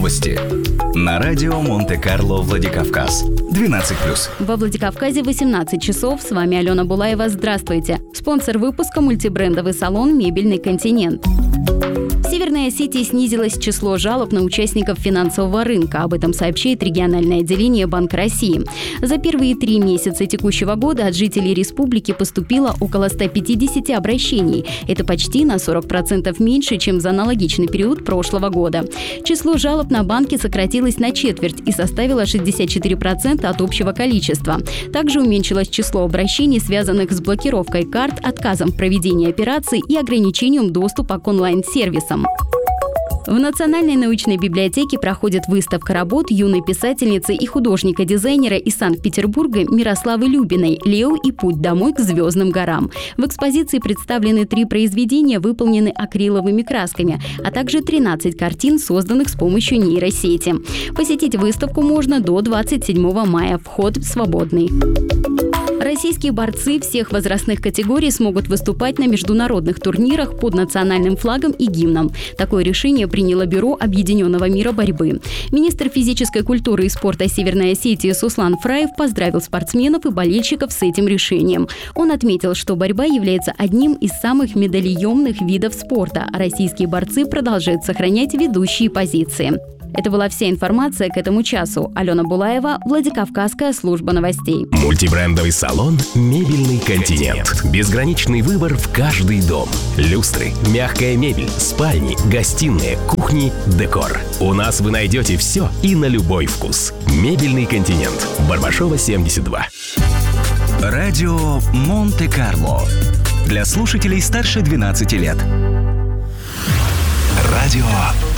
Новости. На радио Монте-Карло Владикавказ. 12+. Во Владикавказе 18 часов. С вами Алена Булаева. Здравствуйте. Спонсор выпуска — мультибрендовый салон «Мебельный континент». В Северной Осетии снизилось число жалоб на участников финансового рынка. Об этом сообщает региональное отделение Банка России. За первые 3 месяца текущего года от жителей республики поступило около 150 обращений. Это почти на 40% меньше, чем за аналогичный период прошлого года. Число жалоб на банки сократилось на четверть и составило 64% от общего количества. Также уменьшилось число обращений, связанных с блокировкой карт, отказом в проведении операций и ограничением доступа к онлайн-сервисам. В Национальной научной библиотеке проходит выставка работ юной писательницы и художника-дизайнера из Санкт-Петербурга Мирославы Любиной «Лео и путь домой к звездным горам». В экспозиции представлены 3 произведения, выполнены акриловыми красками, а также 13 картин, созданных с помощью нейросети. Посетить выставку можно до 27 мая. Вход свободный. Российские борцы всех возрастных категорий смогут выступать на международных турнирах под национальным флагом и гимном. Такое решение приняло Бюро Объединенного мира борьбы. Министр физической культуры и спорта Северной Осетии Суслан Фраев поздравил спортсменов и болельщиков с этим решением. Он отметил, что борьба является одним из самых медальонных видов спорта, а российские борцы продолжают сохранять ведущие позиции. Это была вся информация к этому часу. Алена Булаева, Владикавказская служба новостей. Мультибрендовый салон «Мебельный континент». Безграничный выбор в каждый дом. Люстры, мягкая мебель, спальни, гостиные, кухни, декор. У нас вы найдете все и на любой вкус. «Мебельный континент». Барбашова, 72. Радио Монте-Карло. Для слушателей старше 12 лет. Радио